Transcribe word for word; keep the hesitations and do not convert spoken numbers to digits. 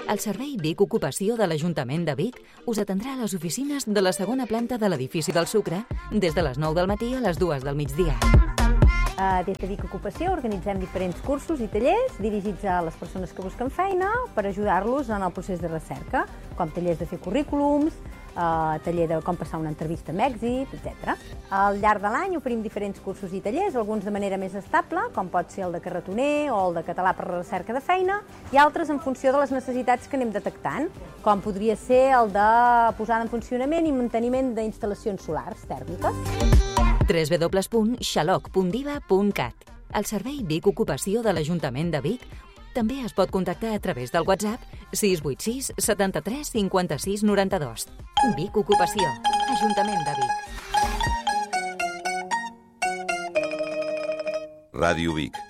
El Servei Vic Ocupació de l'Ajuntament de Vic us atendrà a les oficines de la segona planta de l'edifici del Sucre des de les nou del matí a les dues del migdia. Uh, des de Vic Ocupació organitzem diferents cursos i tallers dirigits a les persones que busquen feina per ajudar-los en el procés de recerca, com tallers de fer currículums, uh, taller de com passar una entrevista amb èxit, etcètera. Al llarg de l'any oferim diferents cursos i tallers, alguns de manera més estable, com pot ser el de carretoner o el de català per la recerca de feina, i altres en funció de les necessitats que anem detectant, com podria ser el de posar en funcionament i manteniment d'instal·lacions solars tèrmiques. w w w punt xaloc punt diva punt cat. El Servei Vic Ocupació de l'Ajuntament de Vic també es pot contactar a través del WhatsApp sis vuit sis setanta-tres cinquanta-sis noranta-dos. Vic Ocupació, Ajuntament de Vic. Ràdio Vic.